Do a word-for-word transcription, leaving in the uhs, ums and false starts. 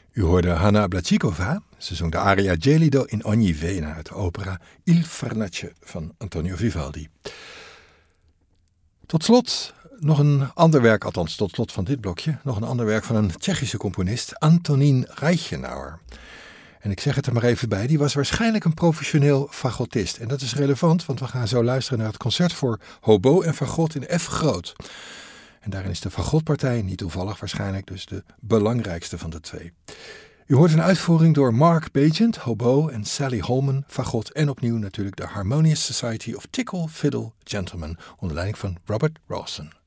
U hoorde Hanna Blatchikova. Ze zong de aria Gelido in ogni vena uit de opera Il Farnace van Antonio Vivaldi. Tot slot nog een ander werk, althans tot slot van dit blokje, nog een ander werk van een Tsjechische componist, Antonín Reichenauer. En ik zeg het er maar even bij, die was waarschijnlijk een professioneel fagotist. En dat is relevant, want we gaan zo luisteren naar het concert voor hobo en fagot in F groot. En daarin is de fagotpartij, niet toevallig waarschijnlijk, dus de belangrijkste van de twee. U hoort een uitvoering door Mark Bagent, hobo, en Sally Holman, fagot. En opnieuw natuurlijk de Harmonious Society of Tickle Fiddle Gentlemen, onder leiding van Robert Rawson.